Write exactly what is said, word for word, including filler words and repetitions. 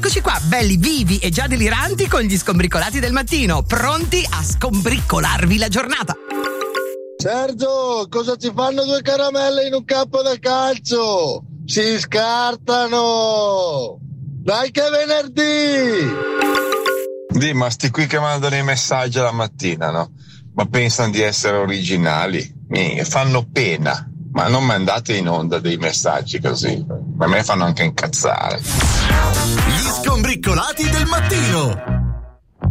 Eccoci qua, belli, vivi e già deliranti con gli skombricolati del mattino, pronti a skombricolarvi la giornata. Sergio, cosa ci fanno due caramelle in un campo da calcio? Si scartano! Dai che è venerdì! Dì, ma sti qui che mandano i messaggi alla mattina, no? Ma pensano di essere originali? Mi fanno pena. Ma non mandate in onda dei messaggi così. A me fanno anche incazzare. Gli skombricolati del mattino.